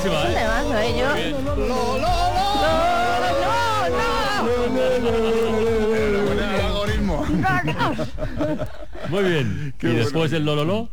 buenísima, Un temazo, yo. El algoritmo. Muy bien. Y después del lololo.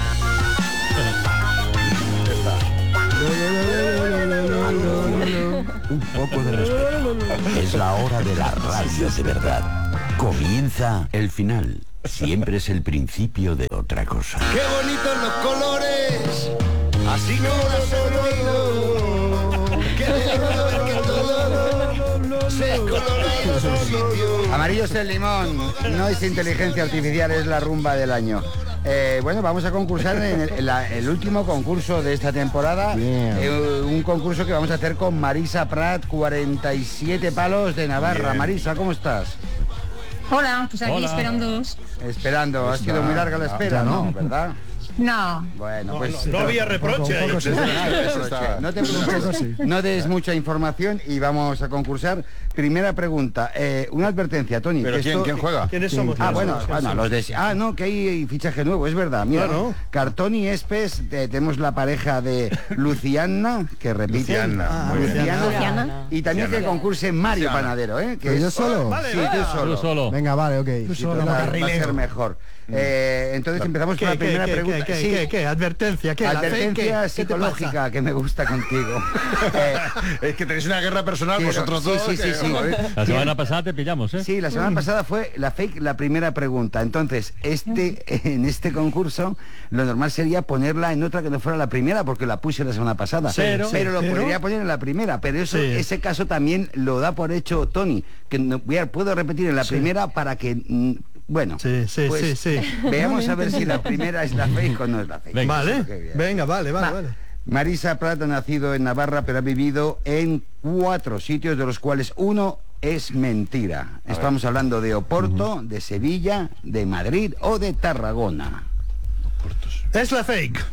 Un poco de respeto. Es la hora de la radio de verdad. Comienza el final. Siempre es el principio de otra cosa. ¡Qué bonitos los colores! Así como las he oído. ¡Qué lindo ver que todo se colora en su sitio! Amarillo es el limón, no es inteligencia artificial, es la rumba del año. Bueno, vamos a concursar en el último concurso de esta temporada. Un concurso que vamos a hacer con Marisa Prat, 47 palos de Navarra. Bien. Marisa, ¿cómo estás? Hola, pues aquí Hola. esperándoos. Esperando, ha sido muy larga la espera, ¿no? ¿Verdad? No, Bueno, pues... No había reproche ahí. No te preocupes, no des mucha información y vamos a concursar. Primera pregunta, una advertencia, Tony. ¿Pero que quién, esto- quién juega? ¿Quiénes somos? Bueno, los de... no, que hay fichaje nuevo, es verdad. Mira, Claro. Cartón y Espes, tenemos la pareja de Luciana, que repite. Luciana, muy bien. Luciana. Y también que concurse Mario Luciana. Panadero, ¿eh? Que ¿Pero yo es- solo? Vale, Sí, vale. tú solo. Tú solo. Venga, vale, ok. Sí, total, va a ser mejor. Entonces empezamos con la primera pregunta. Sí, ¿Qué? ¿Advertencia? ¿Qué? ¿La fe? advertencia ¿Qué te psicológica pasa? que me gusta contigo. Es que tenéis una guerra personal Quiero- vosotros sí, dos. sí, sí, que- sí. La semana pasada te pillamos, ¿eh? Sí, la semana pasada fue la fake, la primera pregunta. Entonces, en este concurso, lo normal sería ponerla en otra que no fuera la primera, porque la puse la semana pasada. Pero- lo podría poner en la primera, pero eso, Sí. ese caso también lo da por hecho Tony, que puedo repetir en la primera para que... bueno, Sí, sí, pues, sí. veamos a ver si la primera es la fake o no es la fake. Venga. Vale, Eso, qué bien. venga, vale. Marisa Prat ha nacido en Navarra, pero ha vivido en 4 sitios, de los cuales uno es mentira. Estamos hablando de Oporto, de Sevilla, de Madrid o de Tarragona. Es la fake.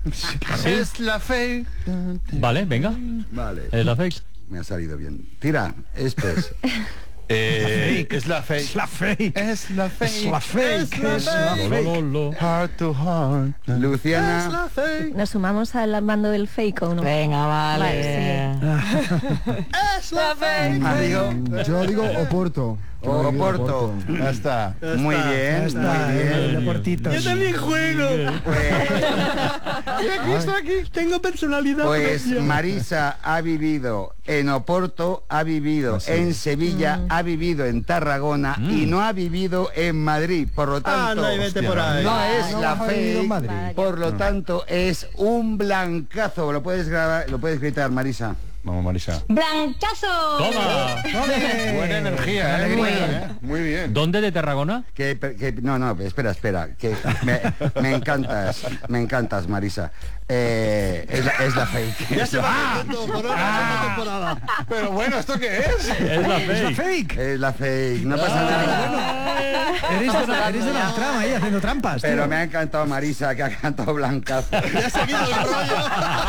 Es la fe. Vale, venga. Vale, Es la fake. me ha salido bien. Tira, Espes. Es la fe. Es la fake. Es la fe. Es la fake. Es la fe. Lololo. Heart to heart. Luciana, Nos sumamos al bando del fake o no. Venga, vale. Es la fake. Mario, Yo digo Oporto. Oporto. Ya está. Muy bien, muy bien. Yo también juego. Pues, Aquí tengo personalidad. pues Marisa ha vivido en Oporto, ha vivido en Sevilla, ha vivido en Tarragona y no ha vivido en Madrid. Por lo tanto, Anda y vete por ahí. no es no la has vivido en fe. Madrid. Por lo tanto, es un blancazo. Lo puedes grabar, lo puedes gritar, Marisa. Vamos, Marisa. ¡Blancazo! Toma. Buena energía, Muy bien. ¿Dónde de Tarragona? No, espera, que me encantas, Marisa. Es la fake. Ya se va por hora temporada. Pero bueno, ¿esto qué es? Es la fake. Fake. Es la fake, no pasa nada. Eres de la trama ahí haciendo trampas. Pero me ha encantado Marisa, que ha cantado blancazo. Ya ha seguido el rollo.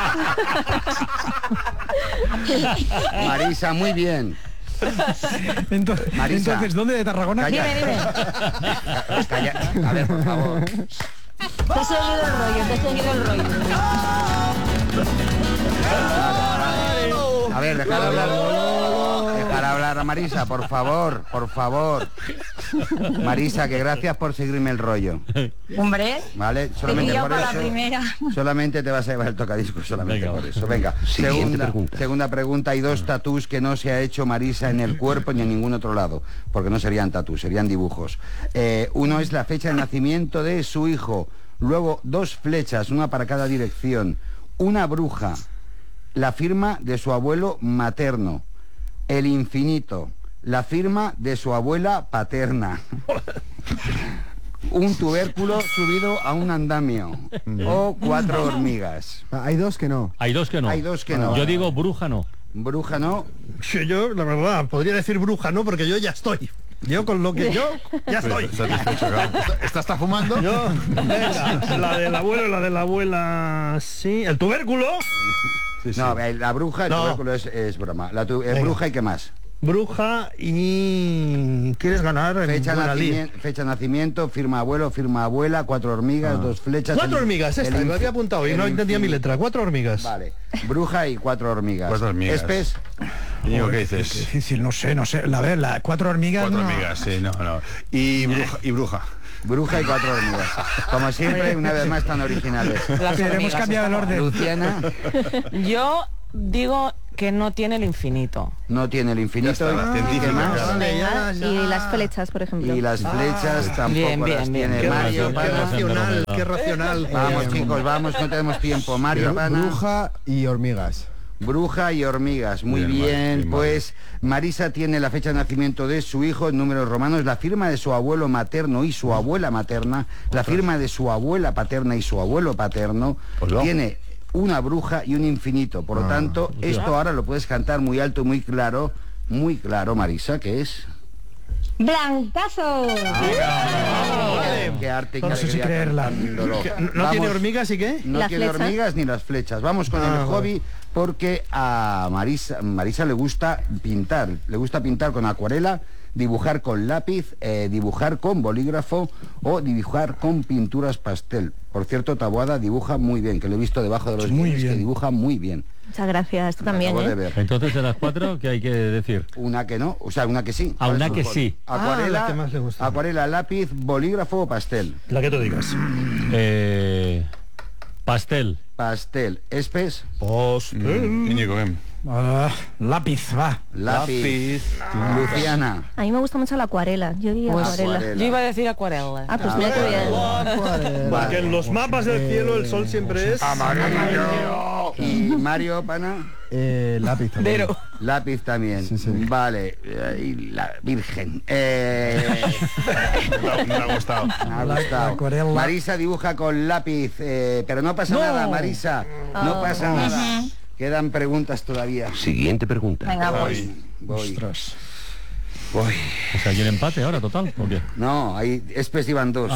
Marisa, muy bien. Marisa. Entonces, ¿dónde de Tarragona? Calla. Calla. A ver, por favor. Te he seguido el rollo. A ver, dejar hablar. Dejar hablar a Marisa, por favor, por favor. Marisa, que gracias por seguirme el rollo. Hombre, ¿Vale? te Solamente pillo por para la eso. primera. Solamente te vas a llevar el tocadiscos, solamente Venga, por va. eso. Venga, segunda pregunta. Hay 2 tatús que no se ha hecho Marisa en el cuerpo ni en ningún otro lado, porque no serían tatús, serían dibujos. Uno es la fecha de nacimiento de su hijo, luego 2 flechas, una para cada dirección, una bruja, la firma de su abuelo materno, el infinito, la firma de su abuela paterna. Un tubérculo subido a un andamio o 4 hormigas. Hay 2 que no. Hay 2 que no. Hay 2 que no. Yo digo bruja no. Bruja no. Que yo, la verdad, podría decir bruja, ¿no? Porque yo ya estoy. Yo con lo que yo ya estoy. Satisfecho, claro. ¿Esta está fumando? Yo, venga, la del abuelo y la de la abuela, sí. El tubérculo. Sí, sí. No, la bruja, el No. tubérculo es broma. Es bruja y qué más. bruja y quieres ganar en Fecha buena lid. de nacimiento, firma abuelo, firma abuela, 4 hormigas, 2 flechas. 4 hormigas, esta, lo había apuntado y no entendía mi letra. 4 hormigas. Vale. Bruja y 4 hormigas. 4 hormigas. Espes. Digo, ¿qué dices? Qué difícil, no sé. La ver, 4 hormigas. 4 no. hormigas, sí, no. Y bruja. Bruja y 4 hormigas. Como siempre, una vez más tan originales. Pero hemos cambiado el orden. Luciana. Yo digo que no tiene el infinito. No tiene el infinito. Ya está, la científica, ¿Qué más? claro. Venga, y las flechas, por ejemplo. Y las flechas tampoco bien, las bien, tiene Qué Mario. racional, qué racional. Vamos, chicos, vamos, no tenemos tiempo. Mario, Pana. Bruja y hormigas. Bruja y hormigas, muy bien, pues Marisa tiene la fecha de nacimiento de su hijo en números romanos, la firma de su abuelo materno y su abuela materna, la firma de su abuela paterna y su abuelo paterno, tiene una bruja y un infinito, por lo tanto, esto ahora lo puedes cantar muy alto, muy claro, Marisa, que es... ¡Blancazo! Qué arte y qué No sé si alegría creerla. cantándolo. ¿No Vamos. tiene hormigas y qué? No ¿Las tiene flechas? hormigas ni las flechas. Vamos con el hobby porque a Marisa le gusta pintar con acuarela, dibujar con lápiz, dibujar con bolígrafo o dibujar con pinturas pastel. Por cierto, Taboada dibuja muy bien, que lo he visto debajo de los Muy guiones, bien. que dibuja muy bien. Muchas gracias, tú Lo también, acabo de ¿eh? ver. Entonces de las 4, ¿qué hay que decir? Una que no, o sea, una que sí. Ah, una ¿Cuál es que su sí. hobby? la que más le gusta. Acuarela, lápiz, bolígrafo o pastel. La que tú digas. Pastel. Pastel. Espes. Íñigo, ven. Lápiz, va. Lápiz. Luciana. A mí me gusta mucho la acuarela. Yo diría acuarela. Acuarela. Yo iba a decir acuarela. Ah, pues mira qué bien. Porque en los mapas del cielo el sol siempre es... Amarillo. Y Mario, Pana. Lápiz también. Lápiz también. Sí, sí. Vale. Y la Virgen. Me ha gustado. Me ha gustado. acuarela. Marisa dibuja con lápiz, pero no pasa nada, Marisa. No pasa nada. Quedan preguntas todavía. Siguiente pregunta. Venga, voy. Voy. O sea, ¿hay un empate ahora, total? ¿O qué? No, ahí Espes iban 2.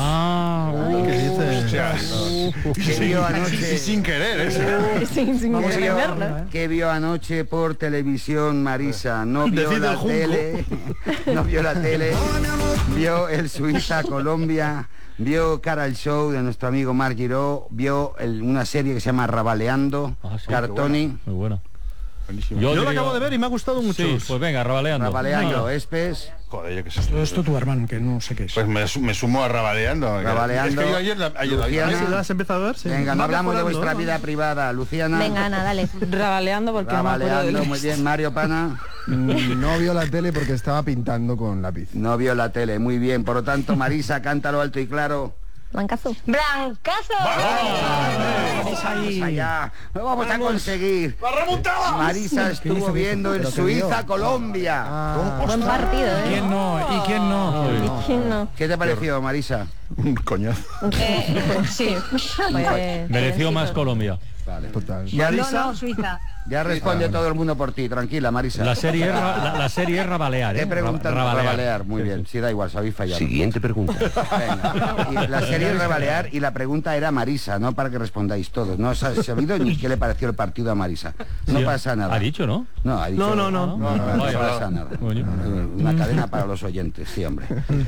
¿Qué vio anoche? Sin querer, eso. sin verlo. ¿Qué vio anoche por televisión, Marisa? No vio Decide el la junco. tele. No vio la tele. Vio el Suiza-Colombia. Vio Cara al Show de nuestro amigo Marc Giró. Vio una serie que se llama Rabaleando. Ah, sí, Cartoni. Muy buena. Yo diría- la acabo de ver y me ha gustado mucho. Sí, pues venga, rabaleando. Rabaleando, Espes. Joder, yo qué sé. Esto tu hermano, que no sé qué es. Pues me sumo a Rabaleando. Rabaleando. Es que yo ayer Luciana. ¿Sí, ¿la has empezado a ver? Sí. Venga, no Va hablamos de mejorando, vuestra ¿no? vida privada. Luciana. Venga, Ana, dale. Rabaleando porque no me acuerdo Rabaleando, del muy bien. Mario Pana. No vio la tele porque estaba pintando con lápiz. No vio la tele, muy bien. Por lo tanto, Marisa, cántalo alto y claro. Blancazo. ¡Blancazo! Vamos allá, lo vamos a conseguir. Marisa estuvo viendo el ¿Pero qué vio? Suiza-Colombia. Buen partido, ¿eh? ¿Quién no? ¿Y quién no? ¿Y quién no? ¿Qué te pareció, Marisa? Un coñazo. Sí. Pues, Mereció más Colombia. Total. No, Suiza. Ya responde todo el mundo por ti, tranquila, Marisa. La serie es rabalear, Te ¿eh? preguntan Rabalear, muy bien. Sí, da igual, sabéis fallar. Siguiente pregunta. Venga. Y la serie es Rabalear y la pregunta era Marisa, no para que respondáis todos. No os ha sabido ni qué le pareció el partido a Marisa. No Sí, pasa nada. Ha dicho, ¿no? No, ha dicho, No. No Vaya. pasa nada. Coño. Una cadena para los oyentes, sí, hombre.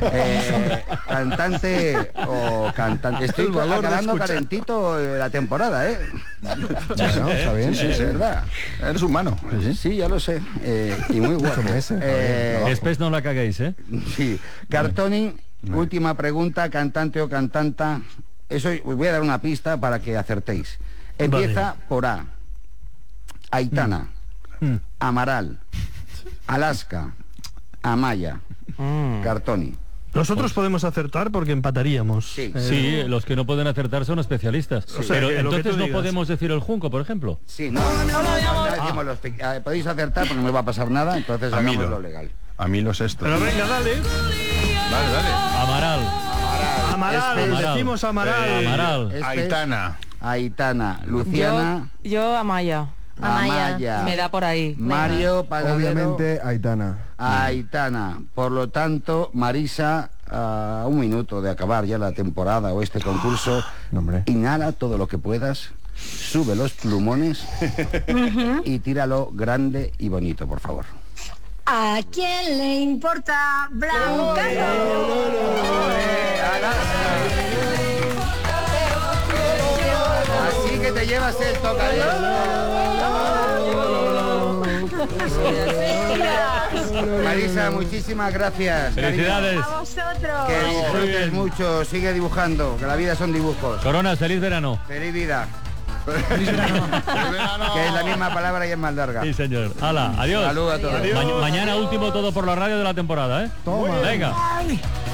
Cantante o cantante. Estoy El valor de acabando escuchar. calentito la temporada, ¿eh? Bueno, está bien. Sí, es verdad. Eres humano. Sí, ya lo sé. Y muy guapo. meses, Después no la caguéis, ¿eh? Sí. Cartoni, última pregunta, cantante o cantanta. Eso os voy a dar una pista para que acertéis. Empieza por A. Aitana, Amaral, Alaska, Amaya, Cartoni. Nosotros podemos acertar porque empataríamos. Sí. Sí, los que no pueden acertar son especialistas. sea, Pero que lo que entonces tú no digas. podemos decir el junco, por ejemplo. Sí, no decimos podéis acertar porque no me va a pasar nada, entonces A mí hagamos lo lo legal. A mí los estos. Pero venga, dale. Dale. Amaral. Amaral, Espera. decimos Amaral. Amaral. Este- Aitana. Aitana, Luciana, Yo Amaya. Amaya. Me da por ahí. Mario, Panadero, Obviamente, Aitana. Aitana. Por lo tanto, Marisa, a un minuto de acabar ya la temporada o este concurso, No, hombre. inhala todo lo que puedas, sube los plumones y tíralo grande y bonito, por favor. ¿A quién le importa Blancazo? Así que te llevas el tocadiscos. Marisa, muchísimas gracias. Felicidades. A vosotros. Que disfrutes mucho, sigue dibujando, que la vida son dibujos. Corona, feliz verano. Feliz vida. Que es la misma palabra y es más larga. Sí, señor. Hala, adiós. Saludos a todos. Mañana último todo por la radio de la temporada, ¿eh? Toma. Venga.